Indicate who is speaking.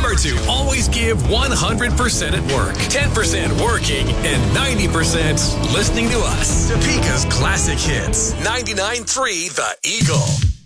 Speaker 1: Remember to always give 100% at work, 10% working, and 90% listening to us. Topeka's Classic Hits, 99.3 The Eagle.